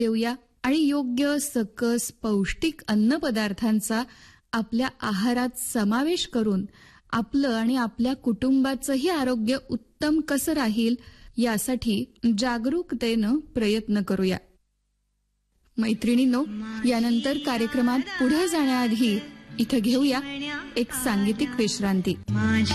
देऊया आणि योग्य सकस पौष्टिक अन्नपदार्थांचा आपल्या आहारात समावेश करून आपलं आणि आपल्या कुटुंबाचंही आरोग्य उत्तम कसं राहील यासाठी जागरूकतेनं प्रयत्न करूया. मैत्रिणींनो, यानंतर कार्यक्रमात पुढे जाण्याआधी इथं घेऊया एक सांगीतिक विश्रांती.